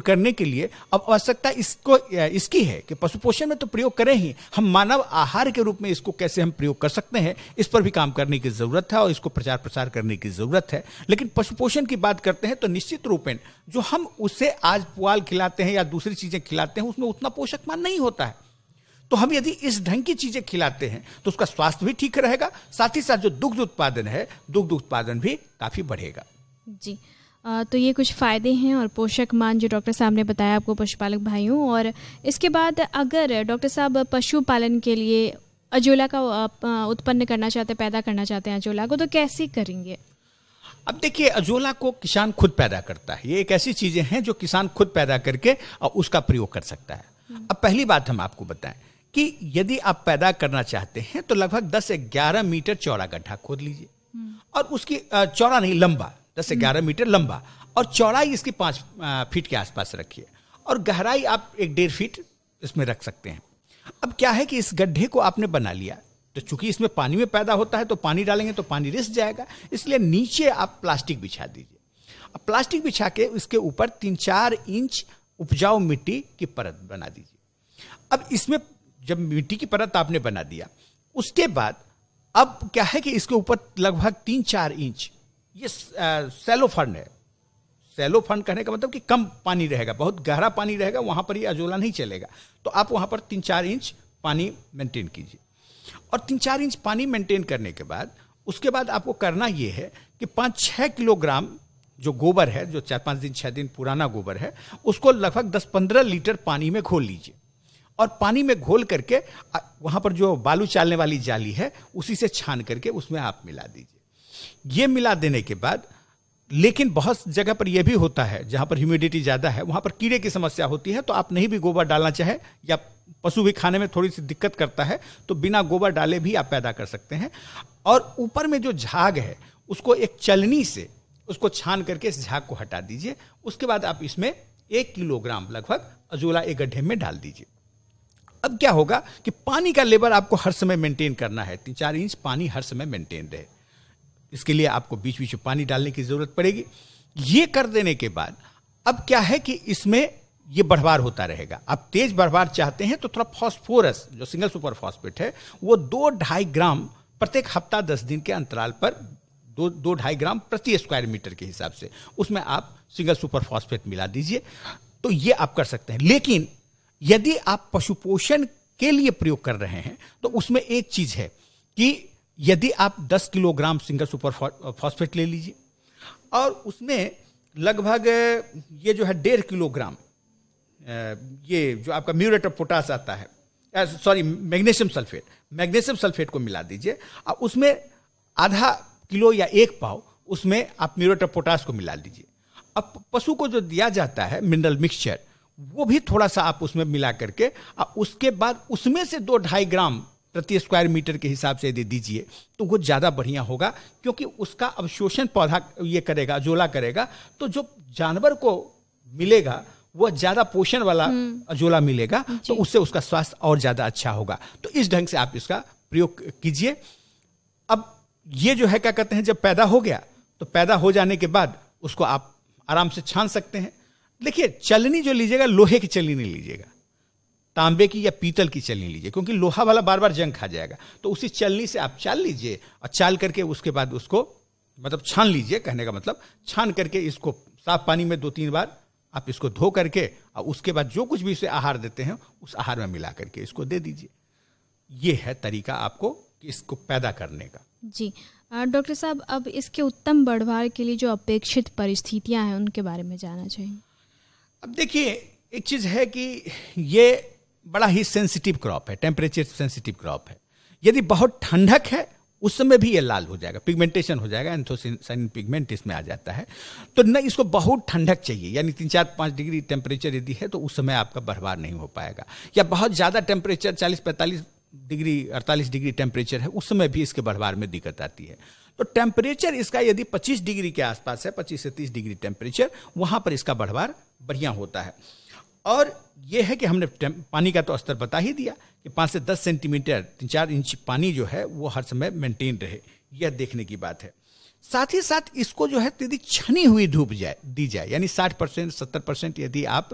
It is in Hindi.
करने के लिए अब आवश्यकता इसकी है कि पशु पोषण में तो प्रयोग करें ही, हम मानव आहार के रूप में इसको कैसे हम प्रयोग कर सकते हैं, इस पर भी काम करने की जरूरत है और इसको प्रचार प्रसार करने की जरूरत है। लेकिन पशु पोषण की बात करते हैं तो निश्चित रूपेण जो हम उसे आज पुआल खिलाते हैं या दूसरी चीजें खिलाते हैं उसमें उतना पोषक मान नहीं होता है। तो हम यदि इस ढंग की चीजें खिलाते हैं तो उसका स्वास्थ्य भी ठीक रहेगा, साथ ही साथ जो दुग्ध उत्पादन है, दुग्ध उत्पादन भी काफी बढ़ेगा। जी, तो ये कुछ फ़ायदे हैं और पोषक मान जो डॉक्टर साहब ने बताया आपको पशुपालक भाइयों। और इसके बाद अगर डॉक्टर साहब पशुपालन के लिए अजोला का उत्पन्न करना चाहते हैं, पैदा करना चाहते हैं अजोला को, तो कैसे करेंगे? अब देखिए, अजोला को किसान खुद पैदा करता है। ये एक ऐसी चीजें हैं जो किसान खुद पैदा करके उसका प्रयोग कर सकता है। अब पहली बात हम आपको बताएं कि यदि आप पैदा करना चाहते हैं तो लगभग 10 से 11 मीटर चौड़ा गड्ढा खोद लीजिए और उसकी चौड़ा नहीं, लंबा 10 से 11 मीटर लंबा, और चौड़ाई इसकी 5 फीट के आसपास रखिए और गहराई आप 1-1.5 फीट इसमें रख सकते हैं। अब क्या है कि इस गड्ढे को आपने बना लिया तो चूंकि इसमें पानी में पैदा होता है तो पानी डालेंगे तो पानी रिस जाएगा, इसलिए नीचे आप प्लास्टिक बिछा दीजिए। अब प्लास्टिक बिछा के उसके ऊपर 3-4 इंच उपजाऊ मिट्टी की परत बना दीजिए। अब इसमें जब मिट्टी की परत आपने बना दिया, उसके बाद अब क्या है कि इसके ऊपर लगभग 3-4 इंच ये सैलो फंड है। सैलो फंड कहने का मतलब कि कम पानी रहेगा, बहुत गहरा पानी रहेगा वहां पर ये अजोला नहीं चलेगा, तो आप वहां पर 3-4 इंच पानी मेंटेन कीजिए। और 3-4 इंच पानी मेंटेन करने के बाद उसके बाद आपको करना यह है कि 5-6 किलोग्राम जो गोबर है, जो 4-5 दिन 6 दिन पुराना गोबर है, उसको लगभग 10-15 लीटर पानी में घोल लीजिए और पानी में घोल करके वहां पर जो बालू चालने वाली जाली है उसी से छान करके उसमें आप मिला दीजिए। ये मिला देने के बाद, लेकिन बहुत जगह पर यह भी होता है जहां पर ह्यूमिडिटी ज्यादा है, वहां पर कीड़े की समस्या होती है, तो आप नहीं भी गोबर डालना चाहे या पशु भी खाने में थोड़ी सी दिक्कत करता है तो बिना गोबर डाले भी आप पैदा कर सकते हैं। और ऊपर में जो झाग है उसको एक चलनी से उसको छान करके इस झाग को हटा दीजिए। उसके बाद आप इसमें 1 किलोग्राम लगभग अजोला एक गड्ढे में डाल दीजिए। अब क्या होगा कि पानी का लेवल आपको हर समय मेंटेन करना है, 3-4 इंच पानी हर समय मेंटेन रहे, इसके लिए आपको बीच बीच में पानी डालने की जरूरत पड़ेगी। ये कर देने के बाद अब क्या है कि इसमें ये बढ़वार होता रहेगा। आप तेज बढ़वार चाहते हैं तो थोड़ा फास्फोरस जो सिंगल सुपर फॉस्फेट है वो 2-2.5 ग्राम प्रत्येक हफ्ता 10 दिन के अंतराल पर 2-2.5 ग्राम प्रति स्क्वायर मीटर के हिसाब से उसमें आप सिंगल सुपर फॉस्फेट मिला दीजिए। तो ये आप कर सकते हैं। लेकिन यदि आप पशु पोषण के लिए प्रयोग कर रहे हैं तो उसमें एक चीज है कि यदि आप 10 किलोग्राम सिंगल सुपर फॉस्फेट ले लीजिए और उसमें लगभग ये जो है 1.5 किलोग्राम ये जो आपका म्यूरेट ऑफ पोटास आता है, सॉरी मैग्नीशियम सल्फेट को मिला दीजिए और उसमें आधा किलो या 1 पाव उसमें आप म्यूरेट ऑफ पोटास को मिला लीजिए। अब पशु को जो दिया जाता है मिनरल मिक्सचर वो भी थोड़ा सा आप उसमें मिला करके उसके बाद उसमें से 2-2.5 ग्राम प्रति स्क्वायर मीटर के हिसाब से दे दीजिए तो वो ज्यादा बढ़िया होगा, क्योंकि उसका अवशोषण पौधा ये करेगा, अजोला करेगा, तो जो जानवर को मिलेगा वो ज्यादा पोषण वाला अजोला मिलेगा, तो उससे उसका स्वास्थ्य और ज्यादा अच्छा होगा। तो इस ढंग से आप इसका प्रयोग कीजिए। अब ये जो है क्या कहते हैं, जब पैदा हो गया तो पैदा हो जाने के बाद उसको आप आराम से छान सकते हैं। देखिए, चलनी जो लीजिएगा लोहे की चलनी नहीं लीजिएगा, तांबे की या पीतल की चलनी लीजिए, क्योंकि लोहा वाला बार बार जंग खा जाएगा। तो उसी चलनी से आप चाल लीजिए और चाल करके उसके बाद उसको मतलब छान लीजिए, कहने का मतलब छान करके इसको साफ पानी में 2-3 बार आप इसको धो करके और उसके बाद जो कुछ भी इसे आहार देते हैं उस आहार में मिला करके इसको दे दीजिए। ये है तरीका आपको इसको पैदा करने का। जी डॉक्टर साहब, अब इसके उत्तम बढ़वार के लिए जो अपेक्षित परिस्थितियां हैं उनके बारे में जानना चाहिए। अब देखिए, एक चीज है कि ये बड़ा ही सेंसिटिव क्रॉप है, टेम्परेचर सेंसिटिव क्रॉप है। यदि बहुत ठंडक है उस समय भी ये लाल हो जाएगा, पिगमेंटेशन हो जाएगा, एंथोसायनिन पिगमेंट इसमें आ जाता है। तो न इसको बहुत ठंडक चाहिए, यानी 3-4-5 डिग्री टेम्परेचर यदि है तो उस समय आपका बढ़वार नहीं हो पाएगा। या बहुत ज्यादा टेम्परेचर 40-45 डिग्री 48 डिग्री टेम्परेचर है, उस समय भी इसके बढ़वार में दिक्कत आती है। तो टेम्परेचर इसका यदि 25 डिग्री के आसपास है, 25 से 30 डिग्री टेम्परेचर, वहां पर इसका बढ़वार बढ़िया होता है। और यह है कि हमने पानी का तो स्तर बता ही दिया कि 5 से 10 सेंटीमीटर 3-4 इंच पानी जो है वो हर समय मेंटेन रहे, यह देखने की बात है। साथ ही साथ इसको जो है यदि छनी हुई धूप दी जाए, यानी 60% 70% यदि आप